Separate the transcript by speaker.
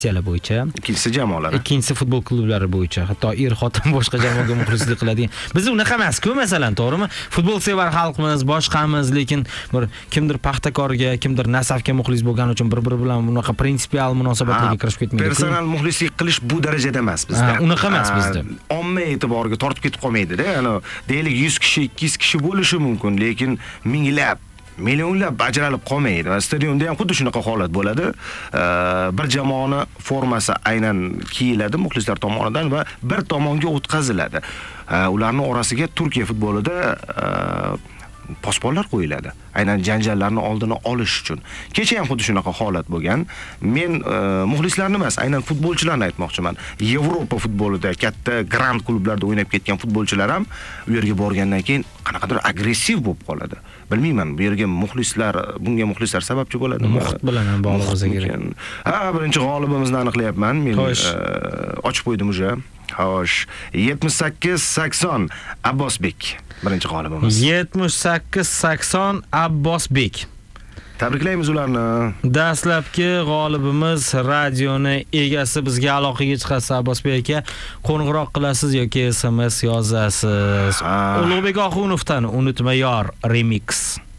Speaker 1: bo'yicha,
Speaker 2: ikkinchisi jamoalar,
Speaker 1: ikkinchisi futbol klublari bo'yicha, hatto xotin boshqa jamoaga muxlislik qiladigan. Biz unaqa emas-ku, masalan, to'g'rimi? Futbol sevar xalqmiz, boshqamiz, lekin bir kimdir Paxtakorga, kimdir Nasafga muxlis bo'lgani uchun bir-biri bilan bunaqa prinsipial munosabatlarga kirishib ketmaydi.
Speaker 2: Personal muxlislik qilish bu darajada emas bizda.
Speaker 1: Unaqa emas bizda.
Speaker 2: Omma e'tiboriga tortib ketib qolmaydi-da. Ya'ni deylik 100 kishi, 200 kishi bo'lishi mumkin, lekin minglab millionlab ajralib qolmaydi. Va stadionda ham xuddi shunaqa holat bo'ladi. Bir jamoani formasi aynan kiyiladi muxlislar tomonidan va bir tomonga o'tkaziladi. Ularning orasiga Turkiya futbolida posbonlar qo'yiladi. Aynan janjallarni oldini olish uchun. Kecha ham xuddi shunaqa holat bo'lgan. Men muxlislarni emas, aynan futbolchilarni aytmoqchiman. Yevropa futbolida katta grand klublarda o'ynab ketgan futbolchilar ham u yerga borgandan keyin qanaqadir agressiv bo'lib qoladi. Bilmayman, bu yerga bunga muxlislar sababchi bo'ladi.
Speaker 1: Muhit bilan ham bog'liq bo'lsa kerak.
Speaker 2: Birinchi g'olibimizni aniqlayapman. Men ochib qo'ydim o'sha. Xo'sh, 78-80 Abbosbek birinchi g'olibimiz.
Speaker 1: 78-80 Abbosbek.
Speaker 2: Tabriklaymiz ularni.
Speaker 1: Dastlabki g'olibimiz radioni egasi, bizga aloqaga chiqasiz Abbosbek aka, qo'ng'iroq qilasiz yoki SMS yozasiz. Ulug'bek Oxunovdan Unutma yor remix.